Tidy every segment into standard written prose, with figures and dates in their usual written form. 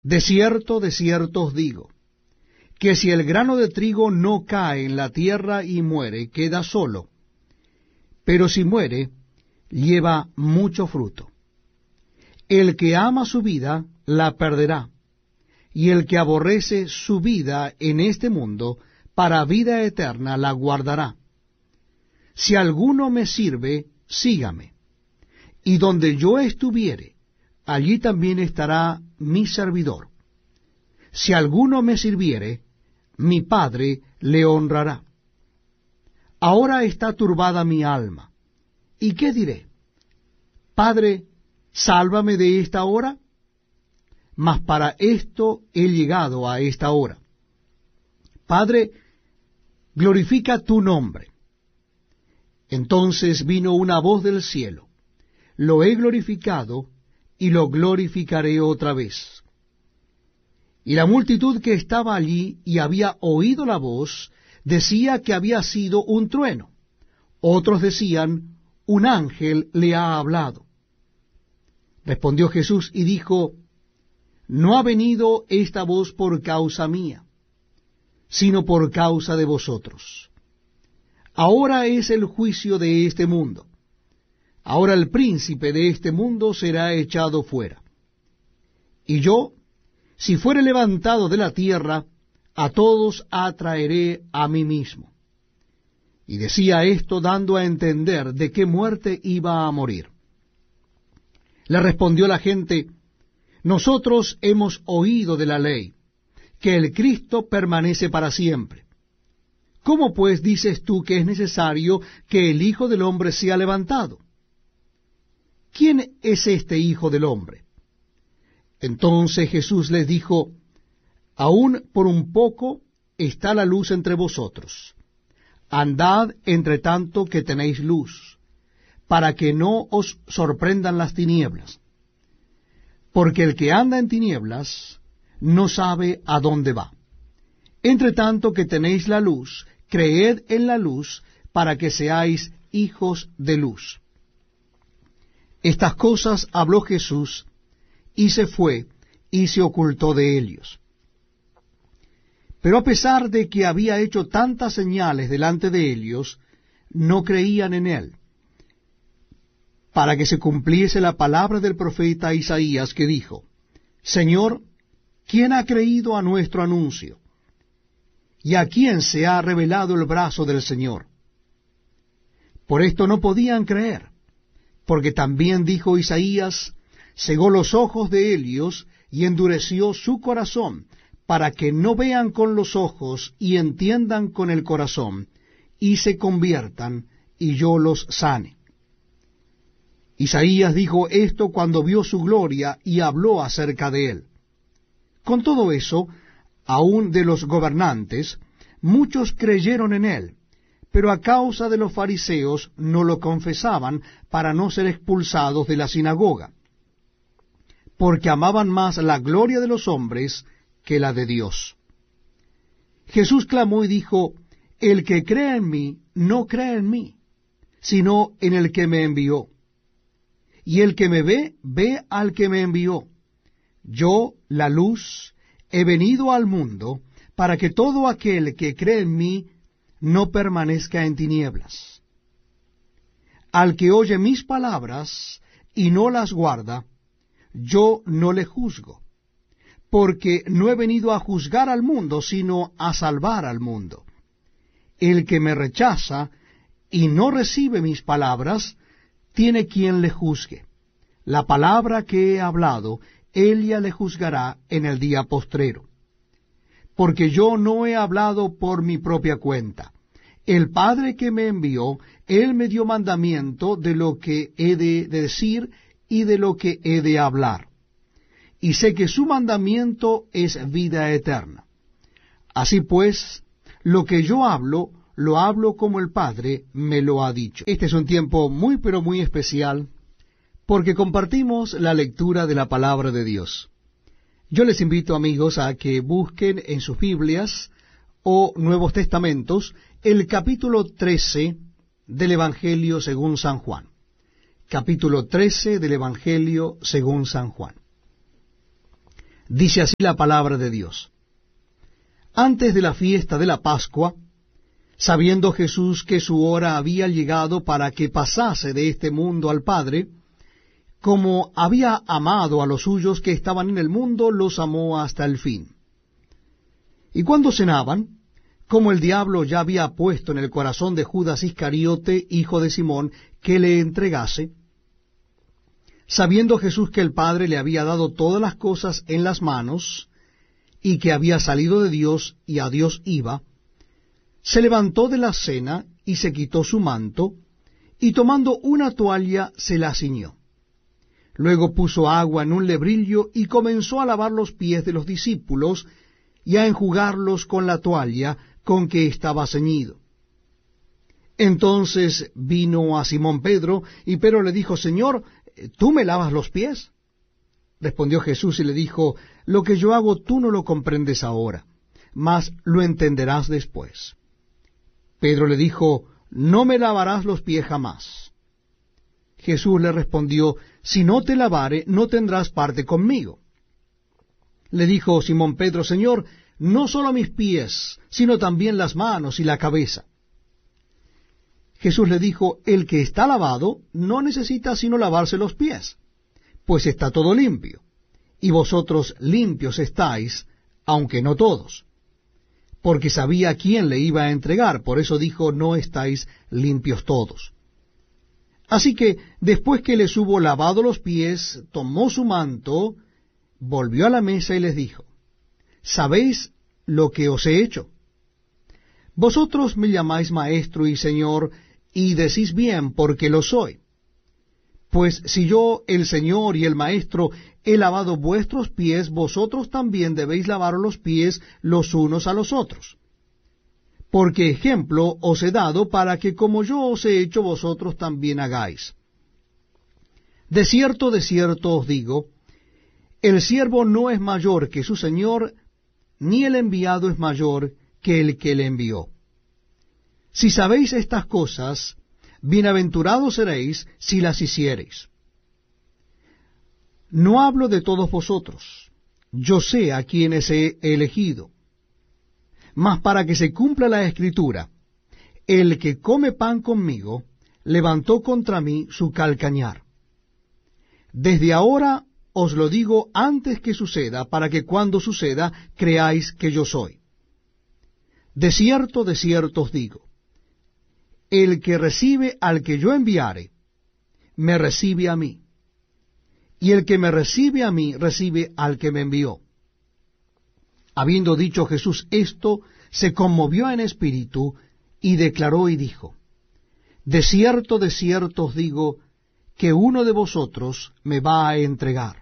de cierto os digo, que si el grano de trigo no cae en la tierra y muere, queda solo, pero si muere, lleva mucho fruto. El que ama su vida, la perderá, y el que aborrece su vida en este mundo, para vida eterna la guardará. Si alguno me sirve, sígame, y donde yo estuviere, allí también estará mi servidor. Si alguno me sirviere, mi Padre le honrará. Ahora está turbada mi alma. ¿Y qué diré? Padre, sálvame de esta hora. Mas para esto he llegado a esta hora. Padre, glorifica tu nombre. Entonces vino una voz del cielo. Lo he glorificado y lo glorificaré otra vez. Y la multitud que estaba allí y había oído la voz, decía que había sido un trueno. Otros decían, un ángel le ha hablado. Respondió Jesús y dijo, no ha venido esta voz por causa mía, sino por causa de vosotros. Ahora es el juicio de este mundo. Ahora el príncipe de este mundo será echado fuera. Y yo, si fuere levantado de la tierra, a todos atraeré a mí mismo. Y decía esto dando a entender de qué muerte iba a morir. Le respondió la gente, nosotros hemos oído de la ley, que el Cristo permanece para siempre. ¿Cómo pues dices tú que es necesario que el Hijo del Hombre sea levantado? ¿Quién es este Hijo del Hombre? Entonces Jesús les dijo, aún por un poco está la luz entre vosotros. Andad entre tanto que tenéis luz, para que no os sorprendan las tinieblas. Porque el que anda en tinieblas no sabe a dónde va. Entre tanto que tenéis la luz, creed en la luz, para que seáis hijos de luz. Estas cosas habló Jesús, y se fue, y se ocultó de ellos. Pero a pesar de que había hecho tantas señales delante de ellos, no creían en él, para que se cumpliese la palabra del profeta Isaías, que dijo, Señor, ¿quién ha creído a nuestro anuncio? ¿Y a quién se ha revelado el brazo del Señor? Por esto no podían creer, porque también dijo Isaías, cegó los ojos de ellos y endureció su corazón, para que no vean con los ojos y entiendan con el corazón, y se conviertan, y yo los sane. Isaías dijo esto cuando vio su gloria y habló acerca de él. Con todo eso, aun de los gobernantes, muchos creyeron en él, pero a causa de los fariseos no lo confesaban para no ser expulsados de la sinagoga, porque amaban más la gloria de los hombres que la de Dios. Jesús clamó y dijo, el que cree en mí, no cree en mí, sino en el que me envió. Y el que me ve, ve al que me envió. Yo, la luz, he venido al mundo, para que todo aquel que cree en mí no permanezca en tinieblas. Al que oye mis palabras y no las guarda, yo no le juzgo, porque no he venido a juzgar al mundo, sino a salvar al mundo. El que me rechaza y no recibe mis palabras, tiene quien le juzgue. La palabra que he hablado, ella le juzgará en el día postrero. Porque yo no he hablado por mi propia cuenta. El Padre que me envió, él me dio mandamiento de lo que he de decir y de lo que he de hablar. Y sé que su mandamiento es vida eterna. Así pues, lo que yo hablo, lo hablo como el Padre me lo ha dicho. Este es un tiempo muy pero muy especial, porque compartimos la lectura de la palabra de Dios. Yo les invito, amigos, a que busquen en sus Biblias o Nuevos Testamentos el capítulo 13 del Evangelio según San Juan. Capítulo 13 del Evangelio según San Juan. Dice así la palabra de Dios. Antes de la fiesta de la Pascua, sabiendo Jesús que su hora había llegado para que pasase de este mundo al Padre, como había amado a los suyos que estaban en el mundo, los amó hasta el fin. Y cuando cenaban, como el diablo ya había puesto en el corazón de Judas Iscariote, hijo de Simón, que le entregase, sabiendo Jesús que el Padre le había dado todas las cosas en las manos, y que había salido de Dios y a Dios iba, se levantó de la cena y se quitó su manto, y tomando una toalla se la ciñó. Luego puso agua en un lebrillo y comenzó a lavar los pies de los discípulos y a enjugarlos con la toalla con que estaba ceñido. Entonces vino a Simón Pedro, y Pedro le dijo, Señor, ¿tú me lavas los pies? Respondió Jesús y le dijo, lo que yo hago tú no lo comprendes ahora, mas lo entenderás después. Pedro le dijo, no me lavarás los pies jamás. Jesús le respondió, si no te lavare, no tendrás parte conmigo. Le dijo Simón Pedro, Señor, no solo mis pies, sino también las manos y la cabeza. Jesús le dijo, el que está lavado no necesita sino lavarse los pies, pues está todo limpio, y vosotros limpios estáis, aunque no todos. Porque sabía quién le iba a entregar, por eso dijo, no estáis limpios todos. Así que, después que les hubo lavado los pies, tomó su manto, volvió a la mesa y les dijo, ¿sabéis lo que os he hecho? Vosotros me llamáis maestro y señor, y decís bien, porque lo soy. Pues si yo, el Señor y el Maestro, he lavado vuestros pies, vosotros también debéis lavar los pies los unos a los otros. Porque ejemplo os he dado para que como yo os he hecho, vosotros también hagáis. De cierto os digo, el siervo no es mayor que su Señor, ni el enviado es mayor que el que le envió. Si sabéis estas cosas, bienaventurados seréis si las hiciereis. No hablo de todos vosotros, yo sé a quienes he elegido. Mas para que se cumpla la Escritura, el que come pan conmigo, levantó contra mí su calcañar. Desde ahora os lo digo antes que suceda, para que cuando suceda creáis que yo soy. De cierto os digo, el que recibe al que yo enviare, me recibe a mí, y el que me recibe a mí, recibe al que me envió. Habiendo dicho Jesús esto, se conmovió en espíritu, y declaró y dijo, de cierto os digo, que uno de vosotros me va a entregar.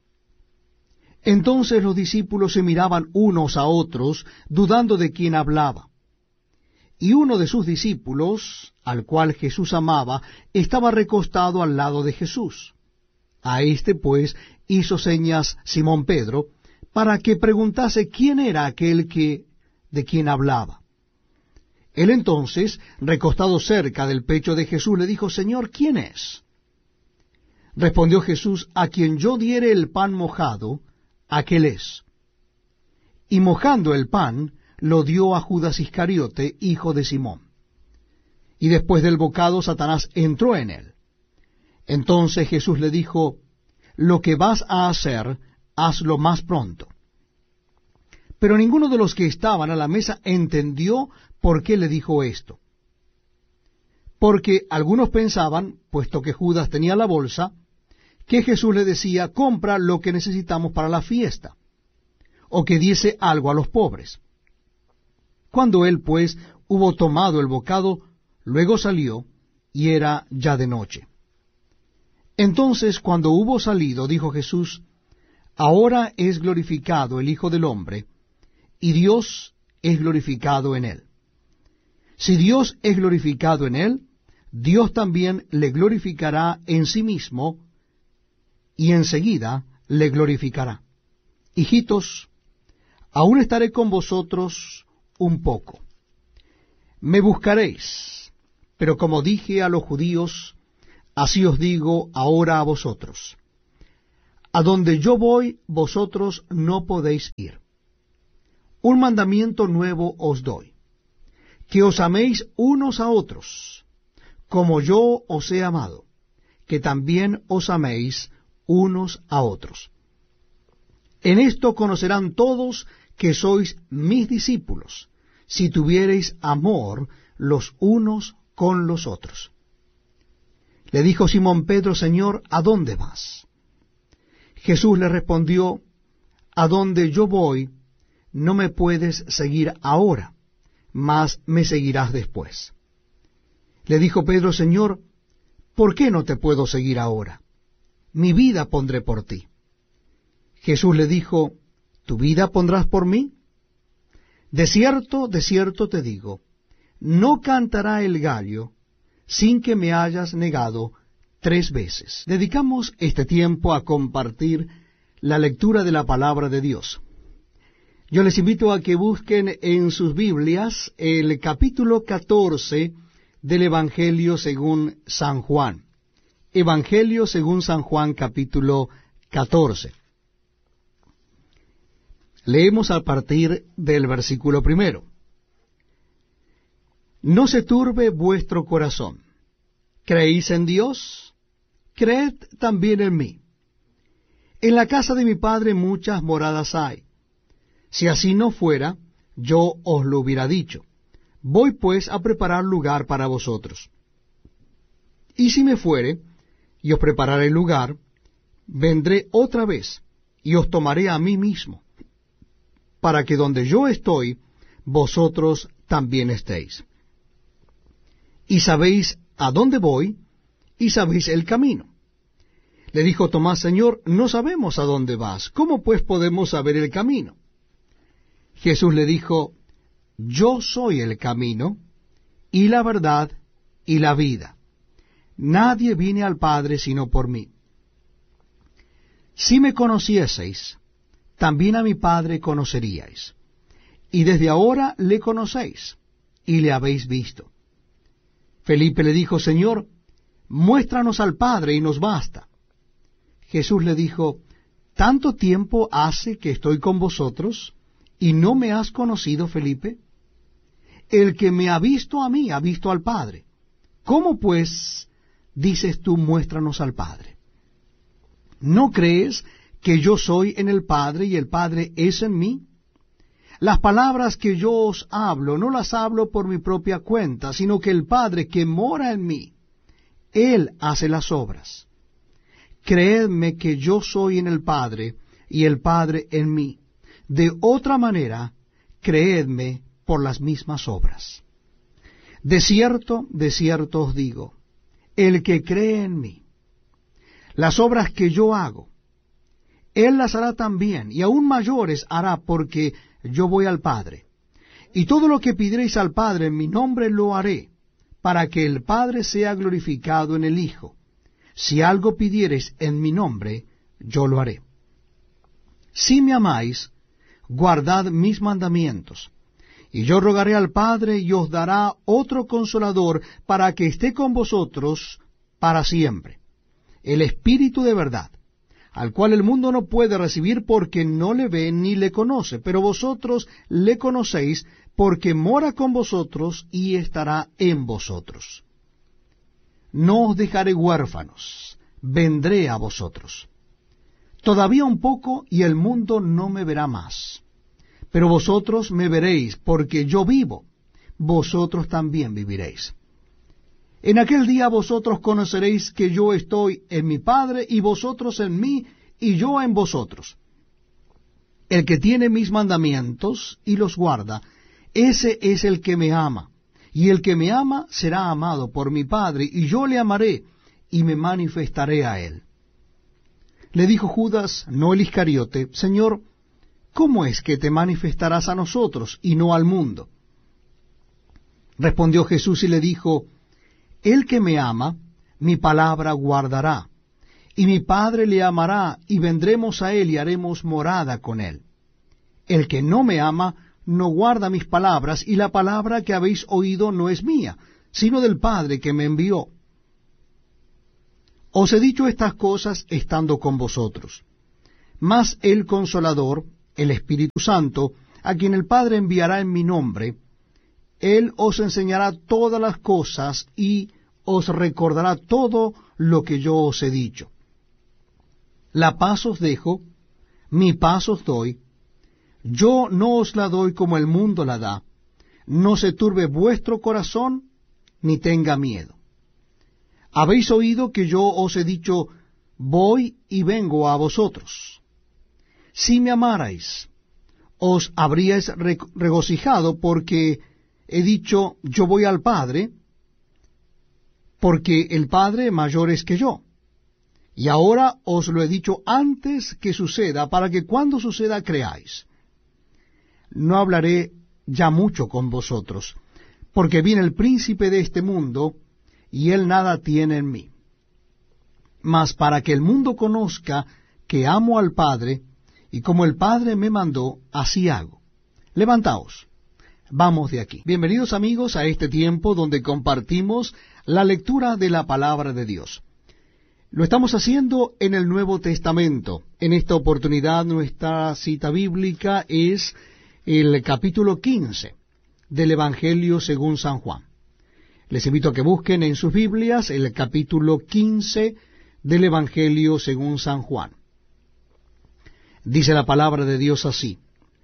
Entonces los discípulos se miraban unos a otros, dudando de quién hablaba. Y uno de sus discípulos, al cual Jesús amaba, estaba recostado al lado de Jesús. A éste, pues, hizo señas Simón Pedro, para que preguntase quién era aquel de quien hablaba. Él entonces, recostado cerca del pecho de Jesús, le dijo, Señor, ¿quién es? Respondió Jesús, a quien yo diere el pan mojado, aquel es. Y mojando el pan, lo dio a Judas Iscariote, hijo de Simón. Y después del bocado, Satanás entró en él. Entonces Jesús le dijo, lo que vas a hacer, hazlo más pronto. Pero ninguno de los que estaban a la mesa entendió por qué le dijo esto. Porque algunos pensaban, puesto que Judas tenía la bolsa, que Jesús le decía, compra lo que necesitamos para la fiesta, o que diese algo a los pobres. Cuando él, pues, hubo tomado el bocado, luego salió, y era ya de noche. Entonces, cuando hubo salido, dijo Jesús, ahora es glorificado el Hijo del Hombre, y Dios es glorificado en él. Si Dios es glorificado en él, Dios también le glorificará en sí mismo, y enseguida le glorificará. Hijitos, aún estaré con vosotros un poco. Me buscaréis, pero como dije a los judíos, así os digo ahora a vosotros. A donde yo voy, vosotros no podéis ir. Un mandamiento nuevo os doy, que os améis unos a otros, como yo os he amado, que también os améis unos a otros. En esto conocerán todos que sois mis discípulos, si tuviereis amor los unos con los otros. Le dijo Simón Pedro: Señor, ¿a dónde vas? Jesús le respondió: a donde yo voy, no me puedes seguir ahora, mas me seguirás después. Le dijo Pedro: Señor, ¿por qué no te puedo seguir ahora? Mi vida pondré por ti. Jesús le dijo: ¿tu vida pondrás por mí? De cierto te digo, no cantará el gallo sin que me hayas negado 3 veces. Dedicamos este tiempo a compartir la lectura de la palabra de Dios. Yo les invito a que busquen en sus Biblias el capítulo 14 del Evangelio según San Juan. Evangelio según San Juan, capítulo 14. Leemos a partir del versículo 1. No se turbe vuestro corazón. ¿Creéis en Dios? Creed también en mí. En la casa de mi Padre muchas moradas hay. Si así no fuera, yo os lo hubiera dicho. Voy pues a preparar lugar para vosotros. Y si me fuere, y os prepararé lugar, vendré otra vez, y os tomaré a mí mismo, para que donde yo estoy, vosotros también estéis. Y sabéis a dónde voy, y sabéis el camino. Le dijo Tomás: Señor, no sabemos a dónde vas, ¿cómo pues podemos saber el camino? Jesús le dijo: yo soy el camino, y la verdad, y la vida. Nadie viene al Padre sino por mí. Si me conocieseis, también a mi Padre conoceríais. Y desde ahora le conocéis, y le habéis visto. Felipe le dijo: Señor, muéstranos al Padre, y nos basta. Jesús le dijo: ¿tanto tiempo hace que estoy con vosotros, y no me has conocido, Felipe? El que me ha visto a mí, ha visto al Padre. ¿Cómo pues dices tú: muéstranos al Padre? ¿No crees que yo soy en el Padre y el Padre es en mí? Las palabras que yo os hablo, no las hablo por mi propia cuenta, sino que el Padre que mora en mí, Él hace las obras. Creedme que yo soy en el Padre y el Padre en mí. De otra manera, creedme por las mismas obras. De cierto os digo, el que cree en mí, las obras que yo hago, Él las hará también, y aún mayores hará, porque yo voy al Padre. Y todo lo que pidiereis al Padre en mi nombre lo haré, para que el Padre sea glorificado en el Hijo. Si algo pidiereis en mi nombre, yo lo haré. Si me amáis, guardad mis mandamientos. Y yo rogaré al Padre, y os dará otro Consolador, para que esté con vosotros para siempre, el Espíritu de verdad, al cual el mundo no puede recibir porque no le ve ni le conoce, pero vosotros le conocéis, porque mora con vosotros y estará en vosotros. No os dejaré huérfanos, vendré a vosotros. Todavía un poco, y el mundo no me verá más. Pero vosotros me veréis, porque yo vivo, vosotros también viviréis. En aquel día vosotros conoceréis que yo estoy en mi Padre, y vosotros en mí, y yo en vosotros. El que tiene mis mandamientos y los guarda, ese es el que me ama. Y el que me ama será amado por mi Padre, y yo le amaré, y me manifestaré a él. Le dijo Judas, no el Iscariote: Señor, ¿cómo es que te manifestarás a nosotros y no al mundo? Respondió Jesús y le dijo: el que me ama, mi palabra guardará, y mi Padre le amará, y vendremos a él y haremos morada con él. El que no me ama, no guarda mis palabras, y la palabra que habéis oído no es mía, sino del Padre que me envió. Os he dicho estas cosas estando con vosotros. Mas el Consolador, el Espíritu Santo, a quien el Padre enviará en mi nombre, Él os enseñará todas las cosas y os recordará todo lo que yo os he dicho. La paz os dejo, mi paz os doy. Yo no os la doy como el mundo la da. No se turbe vuestro corazón, ni tenga miedo. Habéis oído que yo os he dicho, voy y vengo a vosotros. Si me amarais, os habríais regocijado, porque he dicho, yo voy al Padre, porque el Padre mayor es que yo. Y ahora os lo he dicho antes que suceda, para que cuando suceda creáis. No hablaré ya mucho con vosotros, porque viene el príncipe de este mundo, y él nada tiene en mí. Mas para que el mundo conozca que amo al Padre, y como el Padre me mandó, así hago. Levantaos, vamos de aquí. Bienvenidos amigos a este tiempo donde compartimos la lectura de la palabra de Dios. Lo estamos haciendo en el Nuevo Testamento. En esta oportunidad nuestra cita bíblica es el capítulo 15 del Evangelio según San Juan. Les invito a que busquen en sus Biblias el capítulo 15 del Evangelio según San Juan. Dice la palabra de Dios así: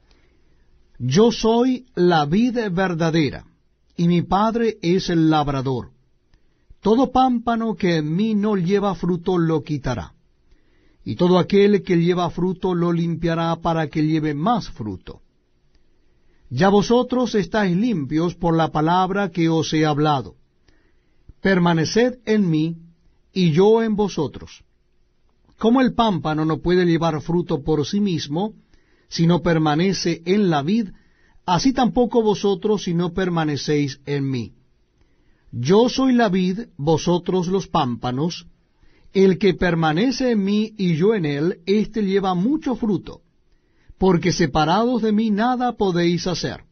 Yo soy la vid verdadera, y mi Padre es el labrador. Todo pámpano que en mí no lleva fruto lo quitará, y todo aquel que lleva fruto lo limpiará para que lleve más fruto. Ya vosotros estáis limpios por la palabra que os he hablado. Permaneced en mí, y yo en vosotros. Como el pámpano no puede llevar fruto por sí mismo, si no permanece en la vid, así tampoco vosotros si no permanecéis en mí. Yo soy la vid, vosotros los pámpanos. El que permanece en mí y yo en él, éste lleva mucho fruto, porque separados de mí nada podéis hacer.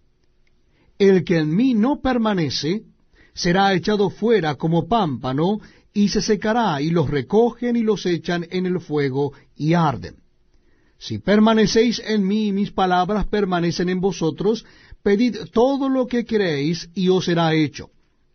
El que en mí no permanece, será echado fuera como pámpano, y se secará, y los recogen y los echan en el fuego, y arden. Si permanecéis en mí y mis palabras permanecen en vosotros, pedid todo lo que queréis, y os será hecho.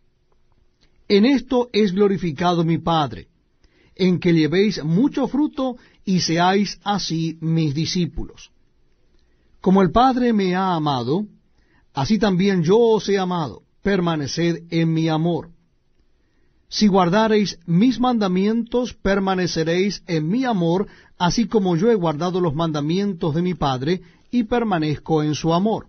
En esto es glorificado mi Padre, en que llevéis mucho fruto, y seáis así mis discípulos. Como el Padre me ha amado, así también yo os he amado. Permaneced en mi amor. Si guardareis mis mandamientos, permaneceréis en mi amor, así como yo he guardado los mandamientos de mi Padre, y permanezco en su amor.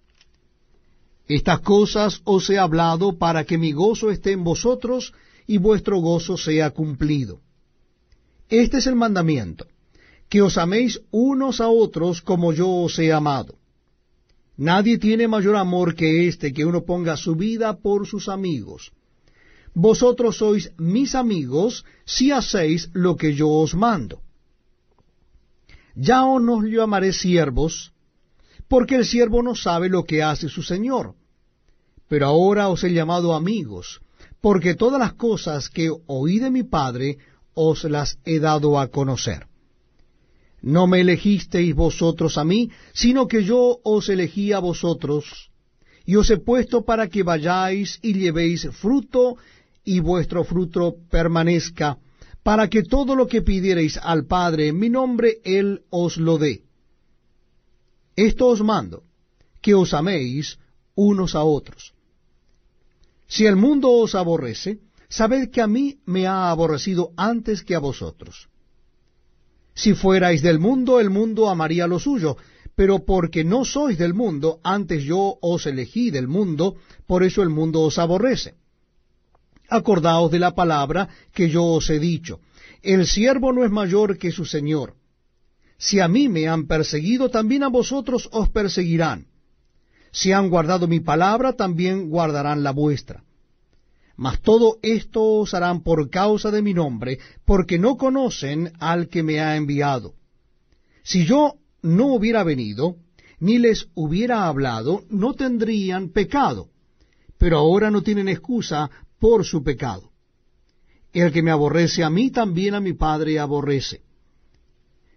Estas cosas os he hablado para que mi gozo esté en vosotros, y vuestro gozo sea cumplido. Este es el mandamiento, que os améis unos a otros como yo os he amado. Nadie tiene mayor amor que este, que uno ponga su vida por sus amigos. Vosotros sois mis amigos si hacéis lo que yo os mando. Ya os no llamaré siervos, porque el siervo no sabe lo que hace su señor. Pero ahora os he llamado amigos, porque todas las cosas que oí de mi Padre os las he dado a conocer. No me elegisteis vosotros a mí, sino que yo os elegí a vosotros, y os he puesto para que vayáis y llevéis fruto, y vuestro fruto permanezca, para que todo lo que pidiereis al Padre en mi nombre, Él os lo dé. Esto os mando, que os améis unos a otros. Si el mundo os aborrece, sabed que a mí me ha aborrecido antes que a vosotros. Si fuerais del mundo, el mundo amaría lo suyo, pero porque no sois del mundo, antes yo os elegí del mundo, por eso el mundo os aborrece. Acordaos de la palabra que yo os he dicho: el siervo no es mayor que su señor. Si a mí me han perseguido, también a vosotros os perseguirán. Si han guardado mi palabra, también guardarán la vuestra. Mas todo esto os harán por causa de mi nombre, porque no conocen al que me ha enviado. Si yo no hubiera venido, ni les hubiera hablado, no tendrían pecado, pero ahora no tienen excusa por su pecado. El que me aborrece a mí, también a mi Padre aborrece.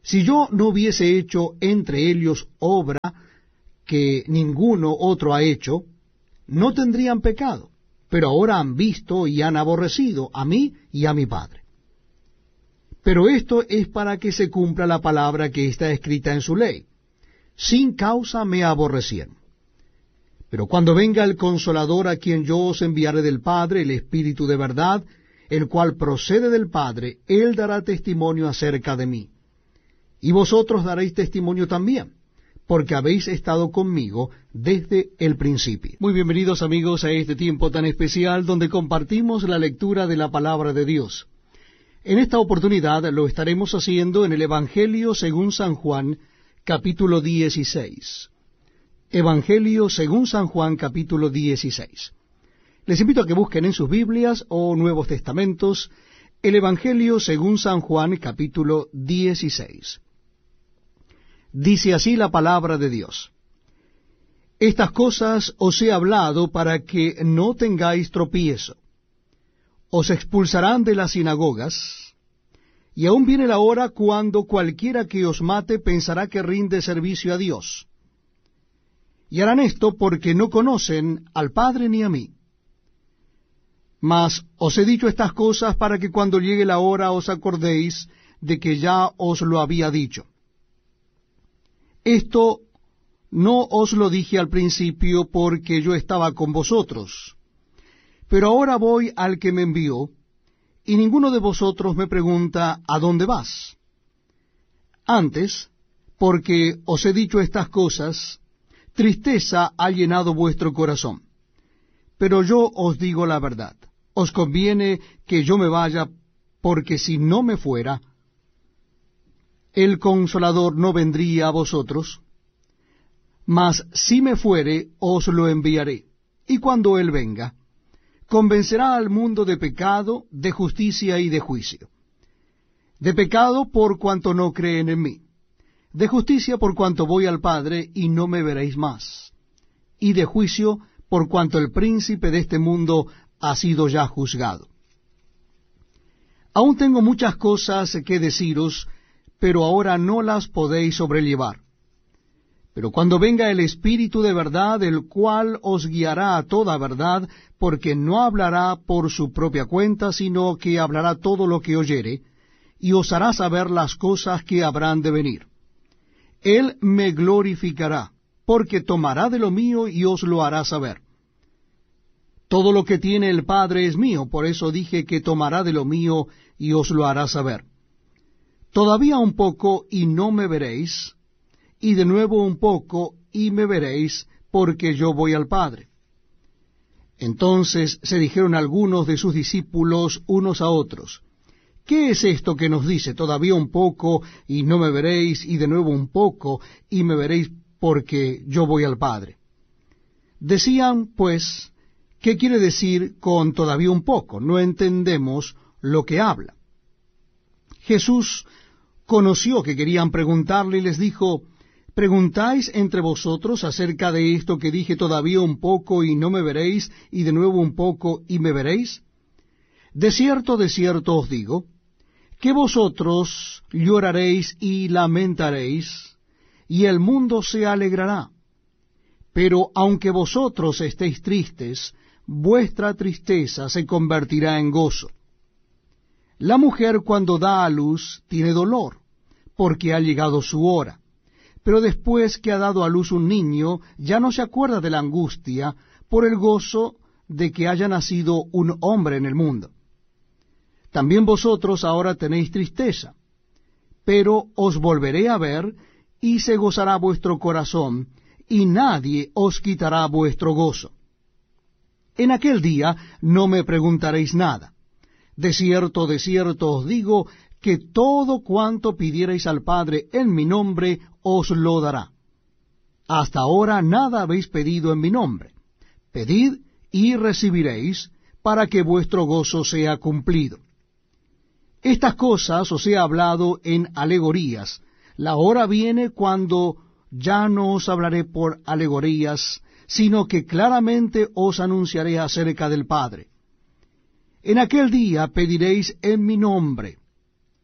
Si yo no hubiese hecho entre ellos obra que ninguno otro ha hecho, no tendrían pecado, pero ahora han visto y han aborrecido a mí y a mi Padre. Pero esto es para que se cumpla la palabra que está escrita en su ley. Sin causa me aborrecieron. Pero cuando venga el Consolador, a quien yo os enviaré del Padre, el Espíritu de verdad, el cual procede del Padre, él dará testimonio acerca de mí. Y vosotros daréis testimonio también, porque habéis estado conmigo desde el principio. Muy bienvenidos, amigos, a este tiempo tan especial donde compartimos la lectura de la palabra de Dios. En esta oportunidad lo estaremos haciendo en el Evangelio según San Juan, capítulo 16. Evangelio según San Juan, capítulo 16. Les invito a que busquen en sus Biblias o Nuevos Testamentos el Evangelio según San Juan, capítulo 16. Dice así la palabra de Dios. Estas cosas os he hablado para que no tengáis tropiezo. Os expulsarán de las sinagogas, y aún viene la hora cuando cualquiera que os mate pensará que rinde servicio a Dios. Y harán esto porque no conocen al Padre ni a mí. Mas os he dicho estas cosas para que cuando llegue la hora os acordéis de que ya os lo había dicho. Esto no os lo dije al principio porque yo estaba con vosotros. Pero ahora voy al que me envió, y ninguno de vosotros me pregunta, ¿a dónde vas? Antes, porque os he dicho estas cosas, tristeza ha llenado vuestro corazón. Pero yo os digo la verdad, os conviene que yo me vaya, porque si no me fuera, el Consolador no vendría a vosotros, mas si me fuere, os lo enviaré, y cuando él venga, convencerá al mundo de pecado, de justicia y de juicio. De pecado por cuanto no creen en mí, de justicia por cuanto voy al Padre y no me veréis más, y de juicio por cuanto el príncipe de este mundo ha sido ya juzgado. Aún tengo muchas cosas que deciros, pero ahora no las podéis sobrellevar. Pero cuando venga el Espíritu de verdad, el cual os guiará a toda verdad, porque no hablará por su propia cuenta, sino que hablará todo lo que oyere, y os hará saber las cosas que habrán de venir. Él me glorificará, porque tomará de lo mío y os lo hará saber. Todo lo que tiene el Padre es mío, por eso dije que tomará de lo mío y os lo hará saber. Todavía un poco y no me veréis, y de nuevo un poco y me veréis, porque yo voy al Padre. Entonces se dijeron algunos de sus discípulos unos a otros, ¿qué es esto que nos dice? Todavía un poco y no me veréis, y de nuevo un poco y me veréis, porque yo voy al Padre. Decían, pues, ¿qué quiere decir con todavía un poco? No entendemos lo que habla. Jesús conoció que querían preguntarle y les dijo, ¿preguntáis entre vosotros acerca de esto que dije todavía un poco y no me veréis, y de nuevo un poco y me veréis? De cierto os digo, que vosotros lloraréis y lamentaréis, y el mundo se alegrará. Pero aunque vosotros estéis tristes, vuestra tristeza se convertirá en gozo. La mujer cuando da a luz tiene dolor, porque ha llegado su hora. Pero después que ha dado a luz un niño, ya no se acuerda de la angustia por el gozo de que haya nacido un hombre en el mundo. También vosotros ahora tenéis tristeza, pero os volveré a ver, y se gozará vuestro corazón, y nadie os quitará vuestro gozo. En aquel día no me preguntaréis nada. De cierto os digo, que todo cuanto pidierais al Padre en mi nombre, os lo dará. Hasta ahora nada habéis pedido en mi nombre. Pedid y recibiréis, para que vuestro gozo sea cumplido. Estas cosas os he hablado en alegorías. La hora viene cuando ya no os hablaré por alegorías, sino que claramente os anunciaré acerca del Padre. En aquel día pediréis en mi nombre,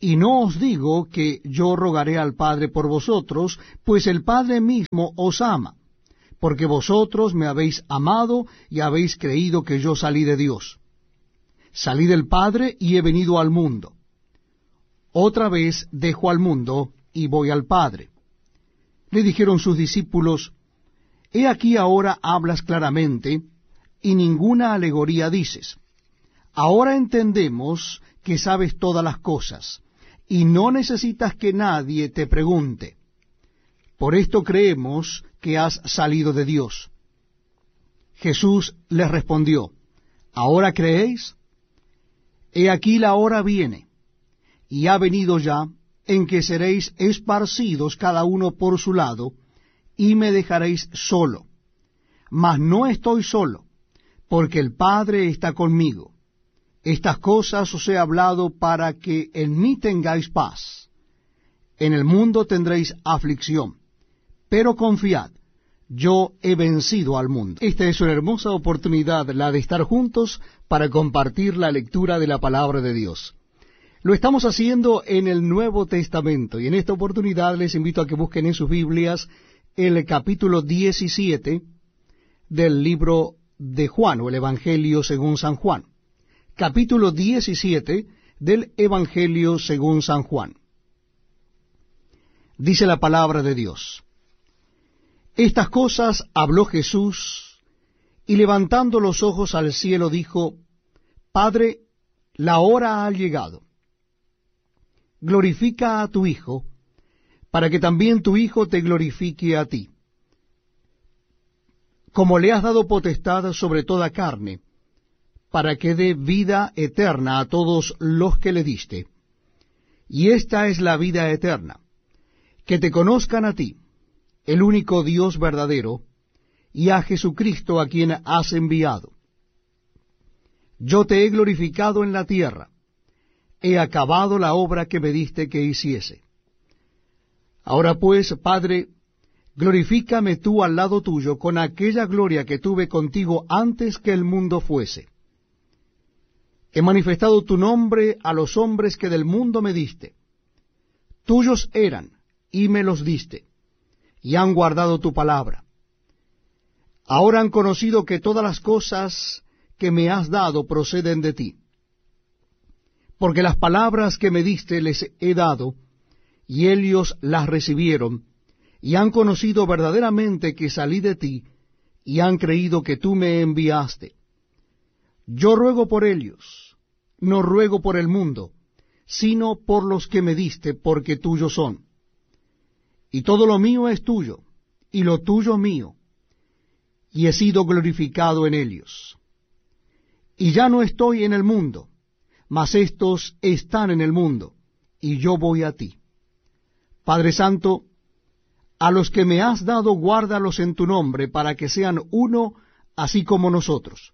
Y no os digo que yo rogaré al Padre por vosotros, pues el Padre mismo os ama, porque vosotros me habéis amado y habéis creído que yo salí de Dios. Salí del Padre y he venido al mundo. Otra vez dejo al mundo y voy al Padre. Le dijeron sus discípulos: He aquí ahora hablas claramente, y ninguna alegoría dices. Ahora entendemos que sabes todas las cosas, y no necesitas que nadie te pregunte. Por esto creemos que has salido de Dios. Jesús les respondió: ¿Ahora creéis? He aquí la hora viene, y ha venido ya, en que seréis esparcidos cada uno por su lado, y me dejaréis solo. Mas no estoy solo, porque el Padre está conmigo. Estas cosas os he hablado para que en mí tengáis paz. En el mundo tendréis aflicción, pero confiad, yo he vencido al mundo. Esta es una hermosa oportunidad, la de estar juntos para compartir la lectura de la palabra de Dios. Lo estamos haciendo en el Nuevo Testamento, y en esta oportunidad les invito a que busquen en sus Biblias el capítulo 17 del libro de Juan, o el Evangelio según San Juan. Capítulo 17 del Evangelio según San Juan. Dice la palabra de Dios: Estas cosas habló Jesús, y levantando los ojos al cielo dijo: Padre, la hora ha llegado. Glorifica a tu Hijo, para que también tu Hijo te glorifique a ti. Como le has dado potestad sobre toda carne, para que dé vida eterna a todos los que le diste. Y esta es la vida eterna, que te conozcan a ti, el único Dios verdadero, y a Jesucristo a quien has enviado. Yo te he glorificado en la tierra, he acabado la obra que me diste que hiciese. Ahora pues, Padre, glorifícame tú al lado tuyo con aquella gloria que tuve contigo antes que el mundo fuese. He manifestado tu nombre a los hombres que del mundo me diste. Tuyos eran, y me los diste, y han guardado tu palabra. Ahora han conocido que todas las cosas que me has dado proceden de ti. Porque las palabras que me diste les he dado, y ellos las recibieron, y han conocido verdaderamente que salí de ti, y han creído que tú me enviaste. Yo ruego por ellos, no ruego por el mundo, sino por los que me diste, porque tuyos son. Y todo lo mío es tuyo, y lo tuyo mío, y he sido glorificado en ellos. Y ya no estoy en el mundo, mas éstos están en el mundo, y yo voy a ti. Padre Santo, a los que me has dado, guárdalos en tu nombre, para que sean uno, así como nosotros.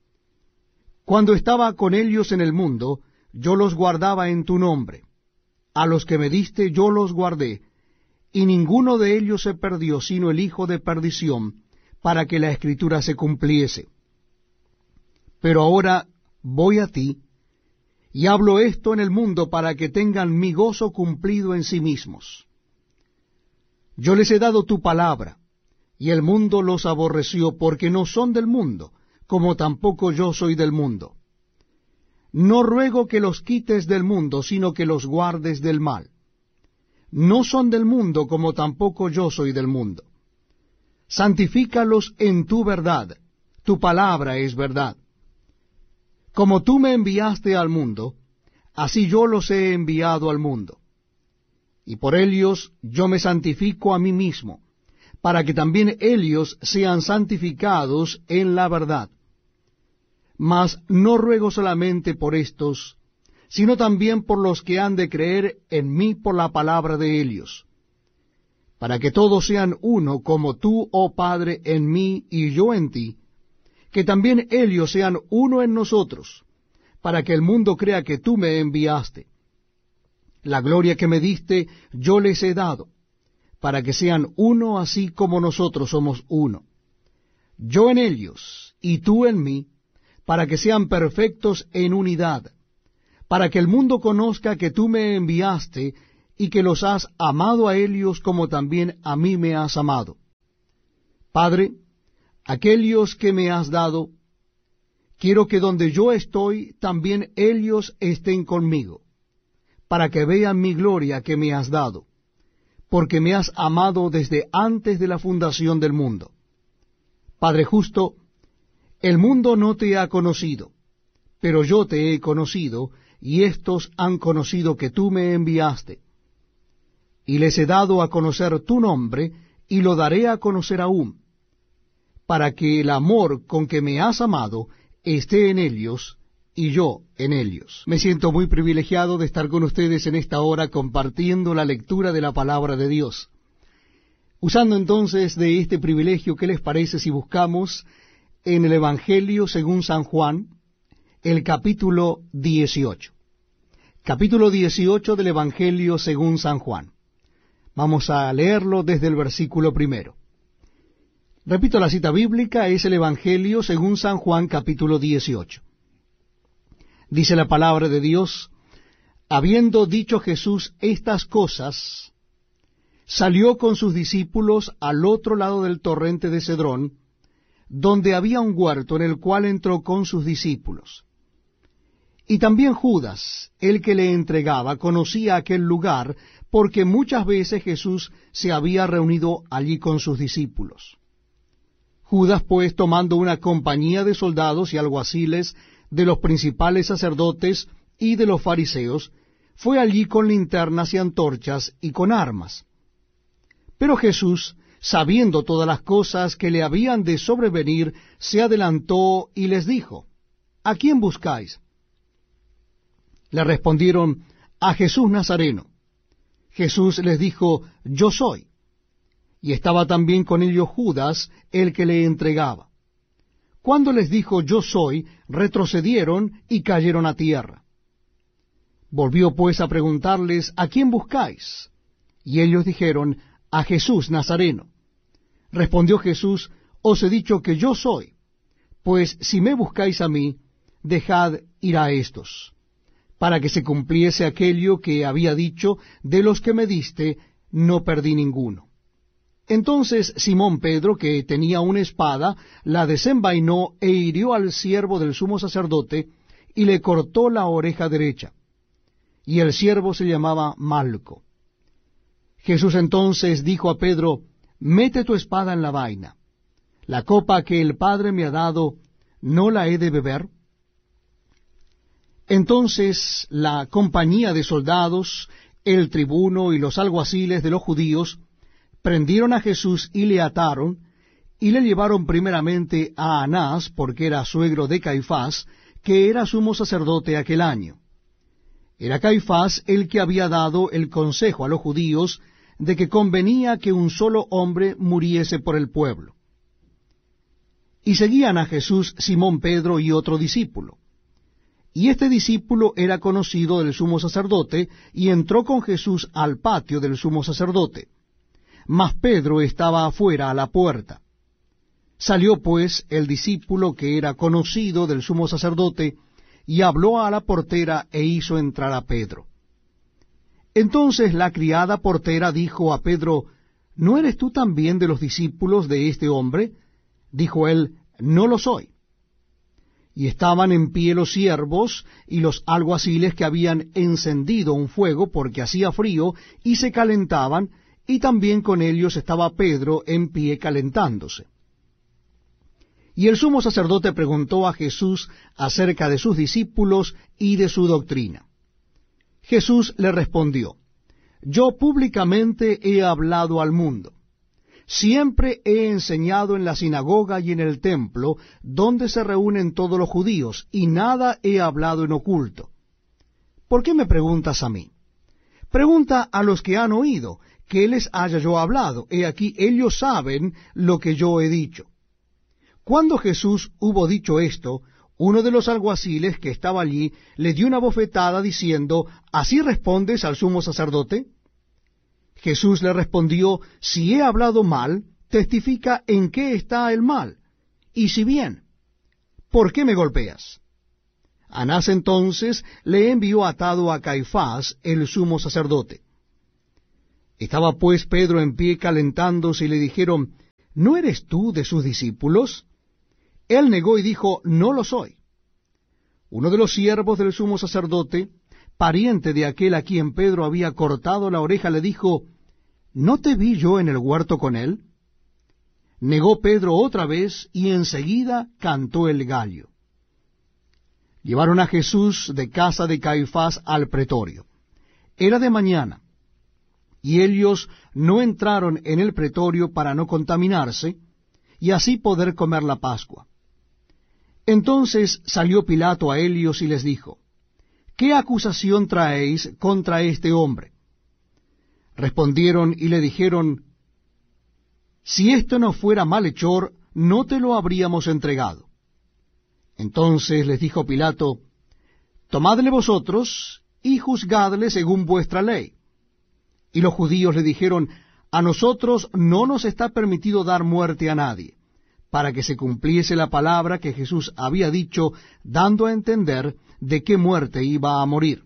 Cuando estaba con ellos en el mundo, yo los guardaba en tu nombre. A los que me diste yo los guardé, y ninguno de ellos se perdió, sino el hijo de perdición, para que la Escritura se cumpliese. Pero ahora voy a ti, y hablo esto en el mundo para que tengan mi gozo cumplido en sí mismos. Yo les he dado tu palabra, y el mundo los aborreció, porque no son del mundo, como tampoco yo soy del mundo. No ruego que los quites del mundo, sino que los guardes del mal. No son del mundo, como tampoco yo soy del mundo. Santifícalos en tu verdad, tu palabra es verdad. Como tú me enviaste al mundo, así yo los he enviado al mundo. Y por ellos yo me santifico a mí mismo, para que también ellos sean santificados en la verdad. Mas no ruego solamente por estos, sino también por los que han de creer en mí por la palabra de ellos, para que todos sean uno, como tú, oh Padre, en mí y yo en ti, que también ellos sean uno en nosotros, para que el mundo crea que tú me enviaste. La gloria que me diste yo les he dado, para que sean uno así como nosotros somos uno. Yo en ellos y tú en mí, para que sean perfectos en unidad, para que el mundo conozca que tú me enviaste y que los has amado a ellos como también a mí me has amado. Padre, aquellos que me has dado, quiero que donde yo estoy, también ellos estén conmigo, para que vean mi gloria que me has dado, porque me has amado desde antes de la fundación del mundo. Padre justo, el mundo no te ha conocido, pero yo te he conocido, y éstos han conocido que tú me enviaste. Y les he dado a conocer tu nombre, y lo daré a conocer aún, para que el amor con que me has amado esté en ellos, y yo en ellos. Me siento muy privilegiado de estar con ustedes en esta hora compartiendo la lectura de la palabra de Dios. Usando entonces de este privilegio, ¿qué les parece si buscamos en el Evangelio según San Juan, el capítulo 18? Capítulo 18 del Evangelio según San Juan. Vamos a leerlo desde el versículo 1. Repito, la cita bíblica es el Evangelio según San Juan, capítulo 18. Dice la palabra de Dios: habiendo dicho Jesús estas cosas, salió con sus discípulos al otro lado del torrente de Cedrón, donde había un huerto en el cual entró con sus discípulos. Y también Judas, el que le entregaba, conocía aquel lugar, porque muchas veces Jesús se había reunido allí con sus discípulos. Judas, pues, tomando una compañía de soldados y alguaciles, de los principales sacerdotes y de los fariseos, fue allí con linternas y antorchas y con armas. Pero Jesús, sabiendo todas las cosas que le habían de sobrevenir, se adelantó y les dijo: ¿a quién buscáis? Le respondieron: a Jesús Nazareno. Jesús les dijo: yo soy. Y estaba también con ellos Judas, el que le entregaba. Cuando les dijo: yo soy, retrocedieron y cayeron a tierra. Volvió pues a preguntarles: ¿a quién buscáis? Y ellos dijeron: a Jesús Nazareno. Respondió Jesús: os he dicho que yo soy. Pues si me buscáis a mí, dejad ir a éstos, para que se cumpliese aquello que había dicho: de los que me diste, no perdí ninguno. Entonces Simón Pedro, que tenía una espada, la desenvainó e hirió al siervo del sumo sacerdote, y le cortó la oreja derecha. Y el siervo se llamaba Malco. Jesús entonces dijo a Pedro: mete tu espada en la vaina. La copa que el Padre me ha dado, ¿no la he de beber? Entonces la compañía de soldados, el tribuno y los alguaciles de los judíos prendieron a Jesús y le ataron, y le llevaron primeramente a Anás, porque era suegro de Caifás, que era sumo sacerdote aquel año. Era Caifás el que había dado el consejo a los judíos de que convenía que un solo hombre muriese por el pueblo. Y seguían a Jesús Simón Pedro y otro discípulo. Y este discípulo era conocido del sumo sacerdote, y entró con Jesús al patio del sumo sacerdote. Mas Pedro estaba afuera a la puerta. Salió pues el discípulo que era conocido del sumo sacerdote, y habló a la portera e hizo entrar a Pedro. Entonces la criada portera dijo a Pedro: ¿no eres tú también de los discípulos de este hombre? Dijo él: no lo soy. Y estaban en pie los siervos y los alguaciles que habían encendido un fuego porque hacía frío, y se calentaban, y también con ellos estaba Pedro en pie calentándose. Y el sumo sacerdote preguntó a Jesús acerca de sus discípulos y de su doctrina. Jesús le respondió: yo públicamente he hablado al mundo. Siempre he enseñado en la sinagoga y en el templo, donde se reúnen todos los judíos, y nada he hablado en oculto. ¿Por qué me preguntas a mí? Pregunta a los que han oído, que les haya yo hablado. He aquí, ellos saben lo que yo he dicho. Cuando Jesús hubo dicho esto, uno de los alguaciles que estaba allí le dio una bofetada diciendo: ¿así respondes al sumo sacerdote? Jesús le respondió: si he hablado mal, testifica en qué está el mal, y si bien, ¿por qué me golpeas? Anás entonces le envió atado a Caifás, el sumo sacerdote. Estaba pues Pedro en pie calentándose, y le dijeron, ¿no eres tú de sus discípulos? Él negó y dijo, no lo soy. Uno de los siervos del sumo sacerdote, pariente de aquel a quien Pedro había cortado la oreja, le dijo, ¿no te vi yo en el huerto con él? Negó Pedro otra vez, y enseguida cantó el gallo. Llevaron a Jesús de casa de Caifás al pretorio. Era de mañana, y ellos no entraron en el pretorio para no contaminarse, y así poder comer la Pascua. Entonces salió Pilato a ellos y les dijo, ¿qué acusación traéis contra este hombre? Respondieron y le dijeron, si esto no fuera malhechor, no te lo habríamos entregado. Entonces les dijo Pilato, tomadle vosotros y juzgadle según vuestra ley. Y los judíos le dijeron, a nosotros no nos está permitido dar muerte a nadie, para que se cumpliese la palabra que Jesús había dicho, dando a entender de qué muerte iba a morir.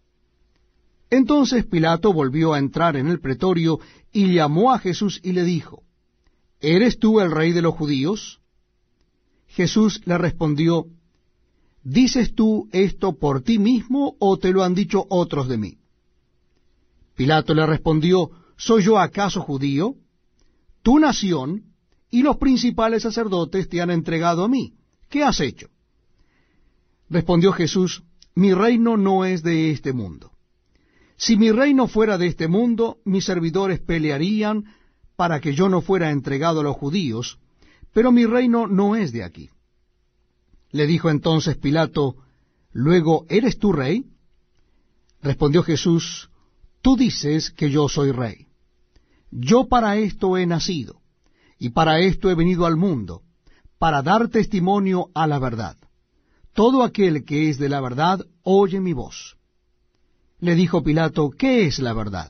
Entonces Pilato volvió a entrar en el pretorio y llamó a Jesús y le dijo, ¿eres tú el rey de los judíos? Jesús le respondió, ¿dices tú esto por ti mismo o te lo han dicho otros de mí? Pilato le respondió, ¿soy yo acaso judío? Tu nación y los principales sacerdotes te han entregado a mí. ¿Qué has hecho? Respondió Jesús, mi reino no es de este mundo. Si mi reino fuera de este mundo, mis servidores pelearían para que yo no fuera entregado a los judíos, pero mi reino no es de aquí. Le dijo entonces Pilato, ¿luego eres tú rey? Respondió Jesús, tú dices que yo soy rey. Yo para esto he nacido, y para esto he venido al mundo, para dar testimonio a la verdad. Todo aquel que es de la verdad oye mi voz. Le dijo Pilato, ¿qué es la verdad?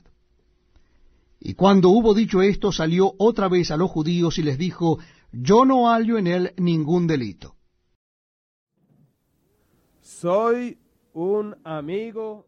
Y cuando hubo dicho esto, salió otra vez a los judíos y les dijo, yo no hallo en él ningún delito. Soy un amigo.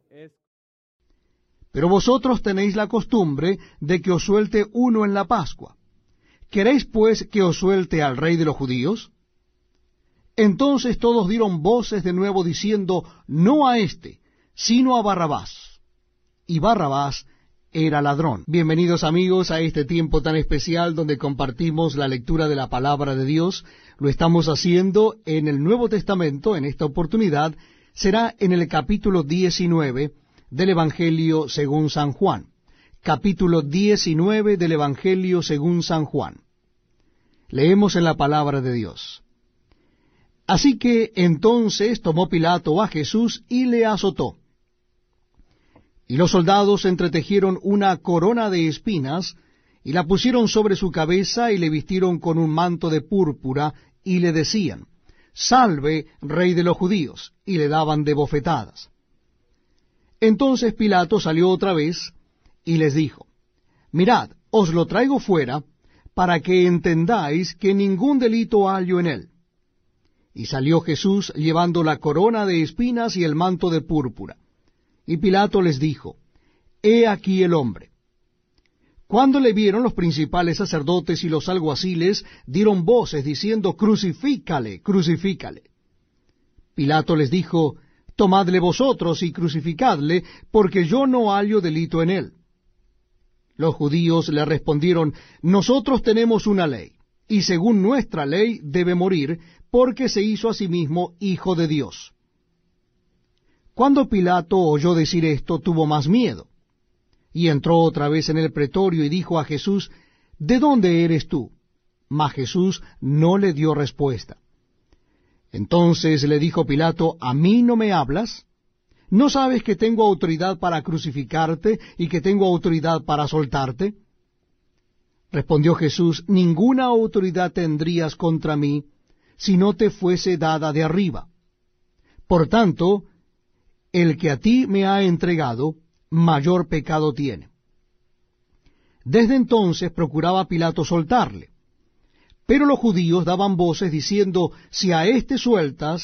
Pero vosotros tenéis la costumbre de que os suelte uno en la Pascua. ¿Queréis pues que os suelte al rey de los judíos? Entonces todos dieron voces de nuevo diciendo, no a éste, sino a Barrabás. Y Barrabás era ladrón. Bienvenidos amigos a este tiempo tan especial donde compartimos la lectura de la palabra de Dios. Lo estamos haciendo en el Nuevo Testamento. En esta oportunidad será en el capítulo 19 del Evangelio según San Juan. Capítulo 19 del Evangelio según San Juan. Leemos en la palabra de Dios. Así que entonces tomó Pilato a Jesús y le azotó. Y los soldados entretejieron una corona de espinas, y la pusieron sobre su cabeza, y le vistieron con un manto de púrpura, y le decían, Salve, Rey de los judíos, y le daban de bofetadas. Entonces Pilato salió otra vez, y les dijo, Mirad, os lo traigo fuera, para que entendáis que ningún delito hallo en él. Y salió Jesús llevando la corona de espinas y el manto de púrpura. Y Pilato les dijo, He aquí el hombre. Cuando le vieron, los principales sacerdotes y los alguaciles dieron voces diciendo, Crucifícale, crucifícale. Pilato les dijo, Tomadle vosotros y crucificadle, porque yo no hallo delito en él. Los judíos le respondieron, Nosotros tenemos una ley, y según nuestra ley debe morir, porque se hizo a sí mismo hijo de Dios. Cuando Pilato oyó decir esto, tuvo más miedo, y entró otra vez en el pretorio y dijo a Jesús, ¿De dónde eres tú? Mas Jesús no le dio respuesta. Entonces le dijo Pilato, ¿A mí no me hablas? ¿No sabes que tengo autoridad para crucificarte y que tengo autoridad para soltarte? Respondió Jesús, Ninguna autoridad tendrías contra mí, si no te fuese dada de arriba. Por tanto, el que a ti me ha entregado, mayor pecado tiene. Desde entonces procuraba Pilato soltarle. Pero los judíos daban voces diciendo, Si a éste sueltas,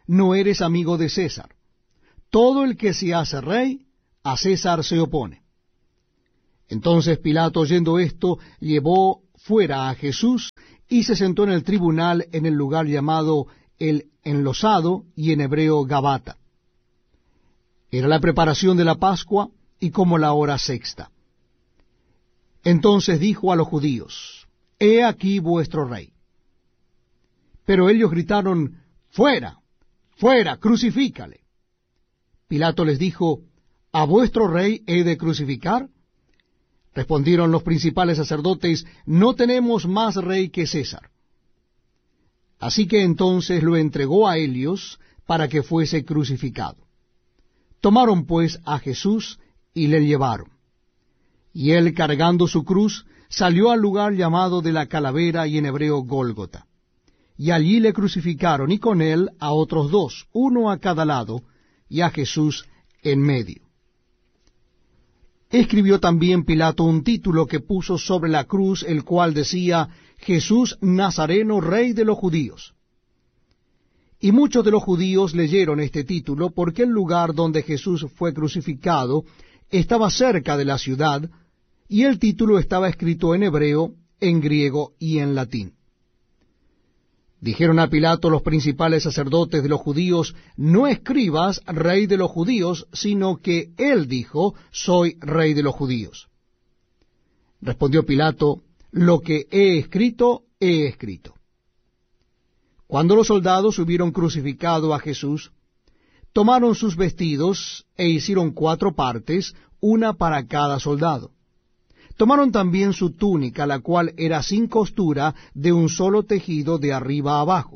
no eres amigo de César. Todo el que se hace rey, a César se opone. Entonces Pilato, oyendo esto, llevó fuera a Jesús y se sentó en el tribunal en el lugar llamado el Enlosado, y en hebreo Gabata. Era la preparación de la Pascua y como la hora sexta. Entonces dijo a los judíos: He aquí vuestro rey. Pero ellos gritaron: Fuera, fuera, crucifícale. Pilato les dijo: ¿A vuestro rey he de crucificar? Respondieron los principales sacerdotes: No tenemos más rey que César. Así que entonces lo entregó a ellos para que fuese crucificado. Tomaron pues a Jesús y le llevaron. Y él, cargando su cruz, salió al lugar llamado de la Calavera, y en hebreo Gólgota. Y allí le crucificaron, y con él a otros dos, uno a cada lado, y a Jesús en medio. Escribió también Pilato un título que puso sobre la cruz, el cual decía: Jesús Nazareno, Rey de los Judíos. Y muchos de los judíos leyeron este título, porque el lugar donde Jesús fue crucificado estaba cerca de la ciudad, y el título estaba escrito en hebreo, en griego y en latín. Dijeron a Pilato los principales sacerdotes de los judíos: No escribas Rey de los Judíos, sino que él dijo: Soy Rey de los Judíos. Respondió Pilato: Lo que he escrito, he escrito. Cuando los soldados hubieron crucificado a Jesús, tomaron sus vestidos e hicieron 4 partes, una para cada soldado. Tomaron también su túnica, la cual era sin costura, de un solo tejido de arriba a abajo.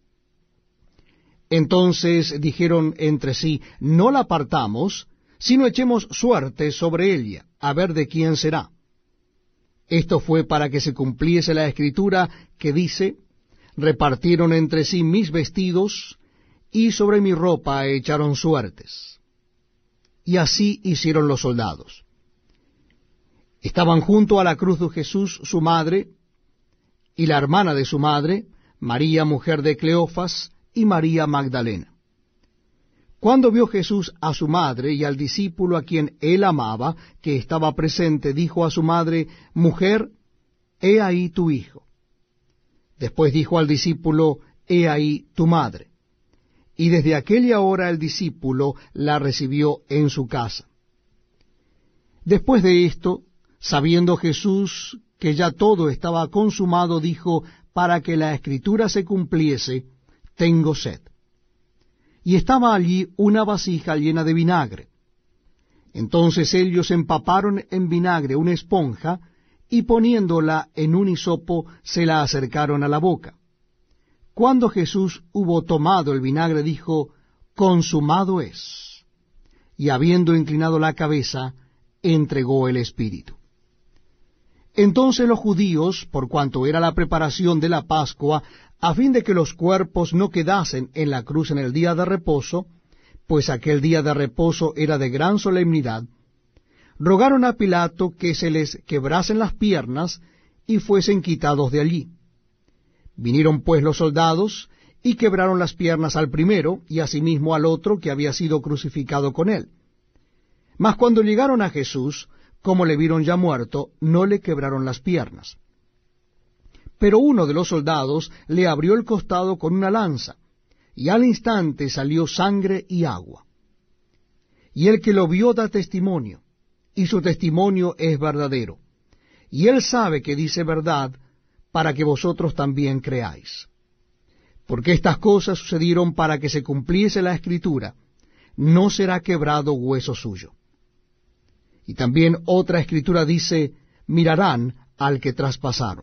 Entonces dijeron entre sí: No la partamos, sino echemos suerte sobre ella, a ver de quién será. Esto fue para que se cumpliese la escritura que dice: Repartieron entre sí mis vestidos, y sobre mi ropa echaron suertes. Y así hicieron los soldados. Estaban junto a la cruz de Jesús su madre, y la hermana de su madre, María, mujer de Cleofas, y María Magdalena. Cuando vio Jesús a su madre y al discípulo a quien él amaba, que estaba presente, dijo a su madre: Mujer, he ahí tu hijo. Después dijo al discípulo: He ahí tu madre. Y desde aquella hora el discípulo la recibió en su casa. Después de esto, sabiendo Jesús que ya todo estaba consumado, dijo, para que la escritura se cumpliese: Tengo sed. Y estaba allí una vasija llena de vinagre. Entonces ellos empaparon en vinagre una esponja, y poniéndola en un hisopo se la acercaron a la boca. Cuando Jesús hubo tomado el vinagre, dijo: Consumado es. Y habiendo inclinado la cabeza, entregó el espíritu. Entonces los judíos, por cuanto era la preparación de la Pascua, a fin de que los cuerpos no quedasen en la cruz en el día de reposo, pues aquel día de reposo era de gran solemnidad, rogaron a Pilato que se les quebrasen las piernas y fuesen quitados de allí. Vinieron pues los soldados y quebraron las piernas al primero y asimismo al otro que había sido crucificado con él. Mas cuando llegaron a Jesús, como le vieron ya muerto, no le quebraron las piernas. Pero uno de los soldados le abrió el costado con una lanza, y al instante salió sangre y agua. Y el que lo vio da testimonio, y su testimonio es verdadero. Y él sabe que dice verdad, para que vosotros también creáis. Porque estas cosas sucedieron para que se cumpliese la Escritura: No será quebrado hueso suyo. Y también otra escritura dice: Mirarán al que traspasaron.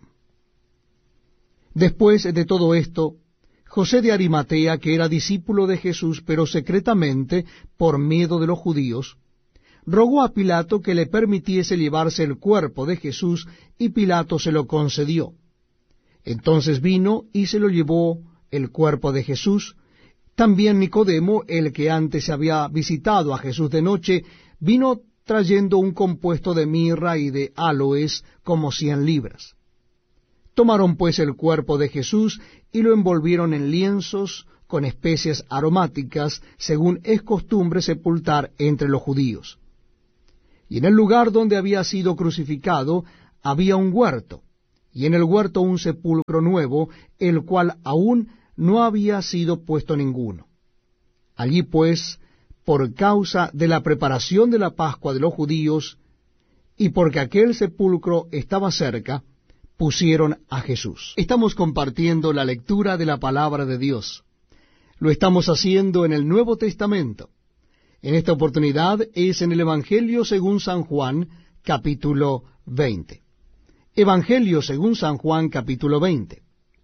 Después de todo esto, José de Arimatea, que era discípulo de Jesús, pero secretamente, por miedo de los judíos, rogó a Pilato que le permitiese llevarse el cuerpo de Jesús, y Pilato se lo concedió. Entonces vino y se lo llevó el cuerpo de Jesús. También Nicodemo, el que antes había visitado a Jesús de noche, vino trayendo un compuesto de mirra y de áloes como 100 libras. Tomaron pues el cuerpo de Jesús y lo envolvieron en lienzos con especias aromáticas, según es costumbre sepultar entre los judíos. Y en el lugar donde había sido crucificado había un huerto, y en el huerto un sepulcro nuevo, el cual aún no había sido puesto ninguno. Allí pues, por causa de la preparación de la Pascua de los judíos, y porque aquel sepulcro estaba cerca, pusieron a Jesús. Estamos compartiendo la lectura de la palabra de Dios. Lo estamos haciendo en el Nuevo Testamento. En esta oportunidad es en el Evangelio según San Juan, capítulo 20. Evangelio según San Juan, capítulo 20.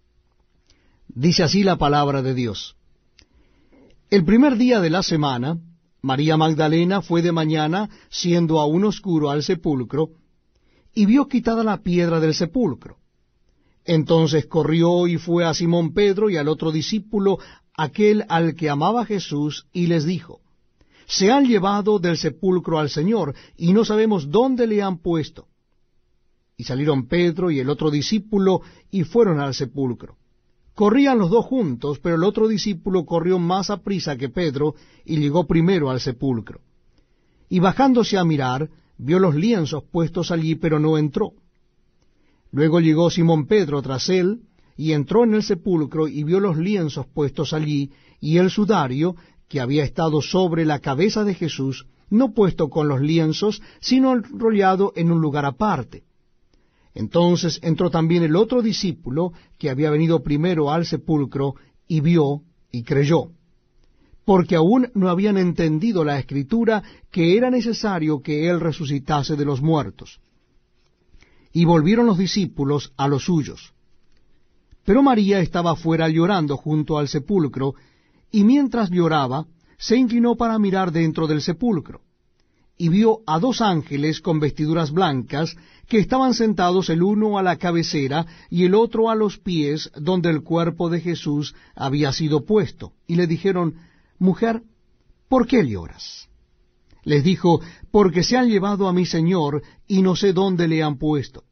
Dice así la palabra de Dios. El primer día de la semana, María Magdalena fue de mañana, siendo aún oscuro, al sepulcro, y vio quitada la piedra del sepulcro. Entonces corrió y fue a Simón Pedro y al otro discípulo, aquel al que amaba Jesús, y les dijo, se han llevado del sepulcro al Señor, y no sabemos dónde le han puesto. Y salieron Pedro y el otro discípulo, y fueron al sepulcro. Corrían los dos juntos, pero el otro discípulo corrió más aprisa que Pedro, y llegó primero al sepulcro. Y bajándose a mirar, vio los lienzos puestos allí, pero no entró. Luego llegó Simón Pedro tras él, y entró en el sepulcro, y vio los lienzos puestos allí, y el sudario, que había estado sobre la cabeza de Jesús, no puesto con los lienzos, sino enrollado en un lugar aparte. Entonces entró también el otro discípulo, que había venido primero al sepulcro, y vio y creyó, porque aún no habían entendido la Escritura, que era necesario que él resucitase de los muertos. Y volvieron los discípulos a los suyos. Pero María estaba fuera llorando junto al sepulcro, y mientras lloraba, se inclinó para mirar dentro del sepulcro, y vio a dos ángeles con vestiduras blancas, que estaban sentados el uno a la cabecera y el otro a los pies, donde el cuerpo de Jesús había sido puesto, y le dijeron, mujer, ¿por qué lloras? Les dijo, porque se han llevado a mi Señor, y no sé dónde le han puesto.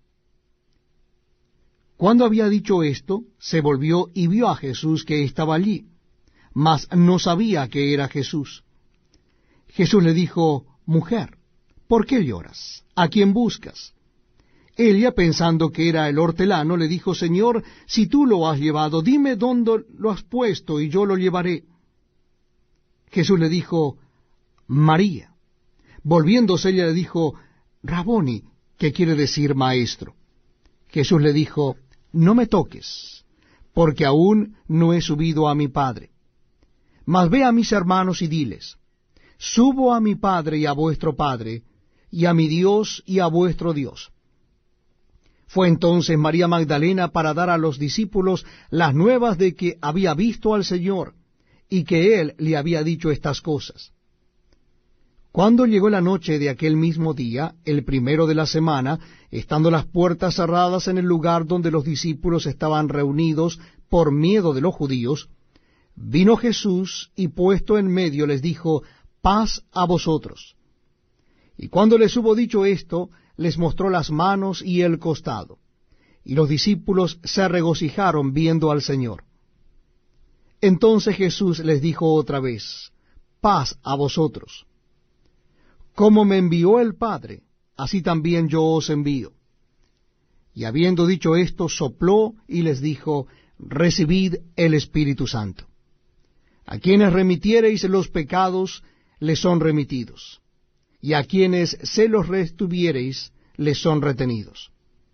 Cuando había dicho esto, se volvió y vio a Jesús que estaba allí, mas no sabía que era Jesús. Jesús le dijo, mujer, ¿por qué lloras? ¿A quién buscas? Ella, pensando que era el hortelano, le dijo, Señor, si tú lo has llevado, dime dónde lo has puesto, y yo lo llevaré. Jesús le dijo, María. Volviéndose ella le dijo, Raboni, que quiere decir maestro. Jesús le dijo, no me toques, porque aún no he subido a mi Padre. Mas ve a mis hermanos y diles, subo a mi Padre y a vuestro Padre, y a mi Dios y a vuestro Dios. Fue entonces María Magdalena para dar a los discípulos las nuevas de que había visto al Señor, y que él le había dicho estas cosas. Cuando llegó la noche de aquel mismo día, el primero de la semana, estando las puertas cerradas en el lugar donde los discípulos estaban reunidos por miedo de los judíos, vino Jesús y puesto en medio les dijo, paz a vosotros. Y cuando les hubo dicho esto, les mostró las manos y el costado. Y los discípulos se regocijaron viendo al Señor. Entonces Jesús les dijo otra vez, paz a vosotros. Como me envió el Padre, así también yo os envío. Y habiendo dicho esto, sopló y les dijo, recibid el Espíritu Santo. A quienes remitiereis los pecados, les son remitidos, y a quienes se los retuviereis, les son retenidos.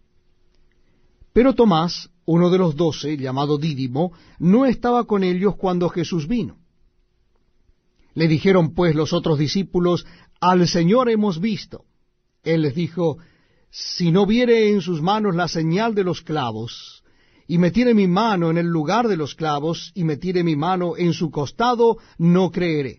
Pero Tomás, uno de los 12, llamado Dídimo, no estaba con ellos cuando Jesús vino. Le dijeron pues los otros discípulos, al Señor hemos visto. Él les dijo, si no viere en sus manos la señal de los clavos, y metiere mi mano en el lugar de los clavos, y metiere mi mano en su costado, no creeré.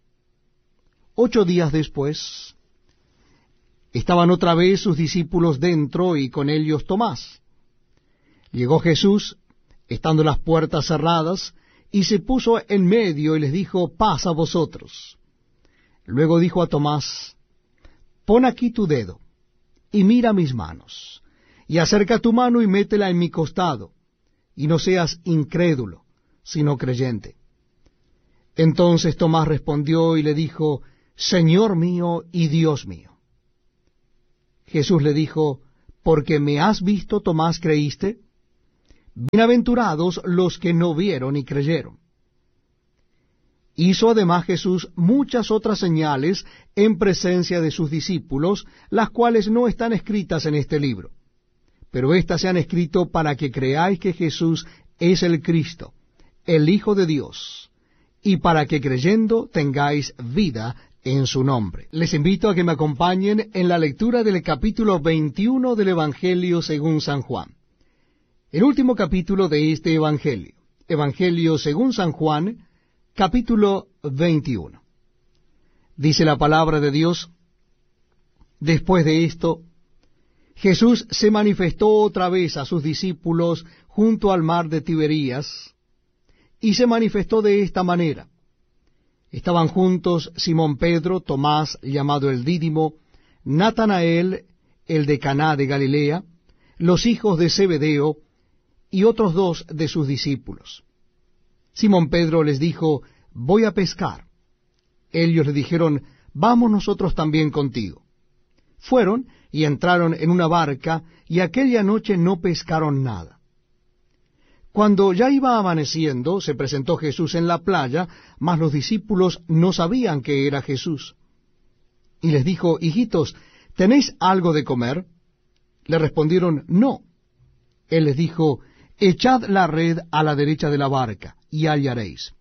8 días después, estaban otra vez sus discípulos dentro, y con ellos Tomás. Llegó Jesús, estando las puertas cerradas, y se puso en medio, y les dijo, paz a vosotros. Luego dijo a Tomás, pon aquí tu dedo, y mira mis manos, y acerca tu mano y métela en mi costado, y no seas incrédulo, sino creyente. Entonces Tomás respondió y le dijo, Señor mío y Dios mío. Jesús le dijo, porque me has visto, Tomás, ¿creíste? Bienaventurados los que no vieron y creyeron. Hizo además Jesús muchas otras señales en presencia de sus discípulos, las cuales no están escritas en este libro. Pero éstas se han escrito para que creáis que Jesús es el Cristo, el Hijo de Dios, y para que creyendo tengáis vida en su nombre. Les invito a que me acompañen en la lectura del capítulo 21 del Evangelio según San Juan. El último capítulo de este Evangelio. Evangelio según San Juan, capítulo 21. Dice la palabra de Dios, después de esto, Jesús se manifestó otra vez a sus discípulos junto al mar de Tiberías, y se manifestó de esta manera. Estaban juntos Simón Pedro, Tomás, llamado el Dídimo, Natanael, el de Caná de Galilea, los hijos de Zebedeo, y otros dos de sus discípulos. Simón Pedro les dijo, voy a pescar. Ellos le dijeron, vamos nosotros también contigo. Fueron y entraron en una barca, y aquella noche no pescaron nada. Cuando ya iba amaneciendo, se presentó Jesús en la playa, mas los discípulos no sabían que era Jesús. Y les dijo, hijitos, ¿tenéis algo de comer? Le respondieron, no. Él les dijo, echad la red a la derecha de la barca, y hallaréis.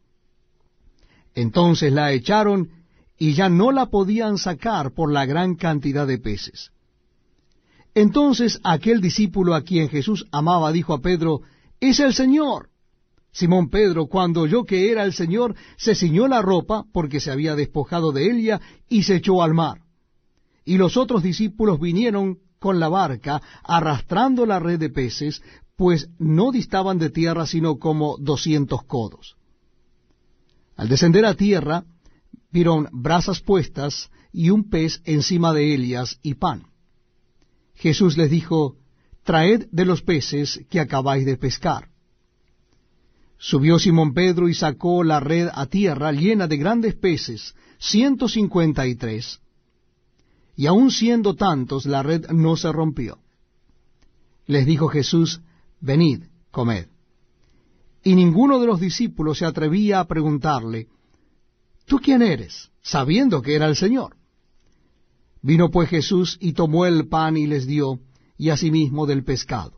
Entonces la echaron, y ya no la podían sacar por la gran cantidad de peces. Entonces aquel discípulo a quien Jesús amaba dijo a Pedro, ¡es el Señor! Simón Pedro, cuando oyó que era el Señor, se ciñó la ropa, porque se había despojado de ella, y se echó al mar. Y los otros discípulos vinieron con la barca, arrastrando la red de peces, pues no distaban de tierra sino como 200 codos. Al descender a tierra, vieron brasas puestas, y un pez encima de ellas, y pan. Jesús les dijo, traed de los peces que acabáis de pescar. Subió Simón Pedro y sacó la red a tierra llena de grandes peces, 153, y aun siendo tantos, la red no se rompió. Les dijo Jesús, venid, comed. Y ninguno de los discípulos se atrevía a preguntarle, ¿tú quién eres?, sabiendo que era el Señor. Vino pues Jesús y tomó el pan y les dio, y asimismo del pescado.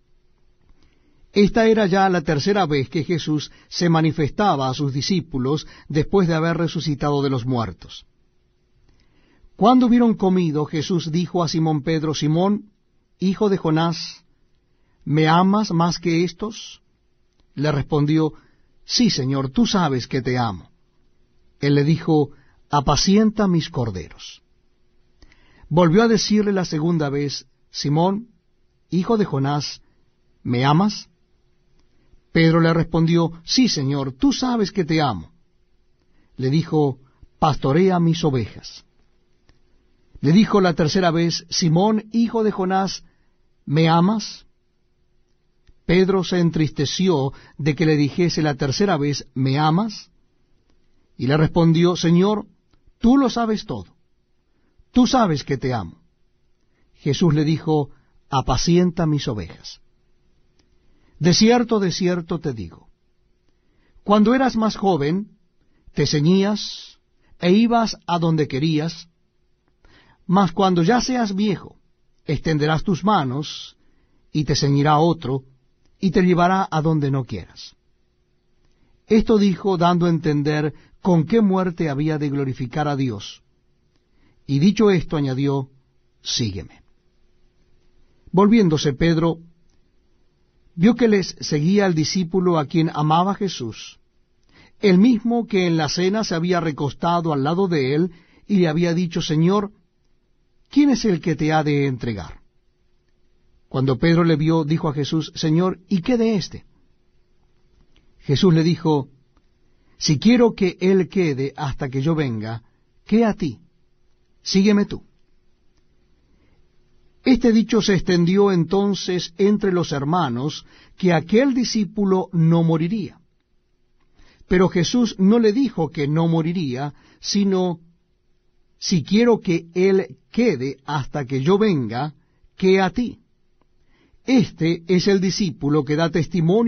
Esta era ya la tercera vez que Jesús se manifestaba a sus discípulos después de haber resucitado de los muertos. Cuando hubieron comido, Jesús dijo a Simón Pedro, Simón, hijo de Jonás, ¿me amas más que estos? Le respondió, sí, Señor, tú sabes que te amo. Él le dijo, apacienta mis corderos. Volvió a decirle la segunda vez, Simón, hijo de Jonás, ¿me amas? Pedro le respondió, sí, Señor, tú sabes que te amo. Le dijo, pastorea mis ovejas. Le dijo la tercera vez, Simón, hijo de Jonás, ¿me amas? Pedro se entristeció de que le dijese la tercera vez, ¿me amas? Y le respondió, Señor, tú lo sabes todo. Tú sabes que te amo. Jesús le dijo, apacienta mis ovejas. De cierto te digo, cuando eras más joven, te ceñías e ibas a donde querías, mas cuando ya seas viejo, extenderás tus manos, y te ceñirá otro, y te llevará a donde no quieras. Esto dijo, dando a entender con qué muerte había de glorificar a Dios. Y dicho esto, añadió, sígueme. Volviéndose Pedro, vio que les seguía el discípulo a quien amaba Jesús, el mismo que en la cena se había recostado al lado de él y le había dicho, Señor, ¿quién es el que te ha de entregar? Cuando Pedro le vio, dijo a Jesús, Señor, ¿y qué de éste? Jesús le dijo, si quiero que él quede hasta que yo venga, ¿qué a ti? Sígueme tú. Este dicho se extendió entonces entre los hermanos, que aquel discípulo no moriría. Pero Jesús no le dijo que no moriría, sino, si quiero que él quede hasta que yo venga, ¿qué a ti? Este es el discípulo que da testimonio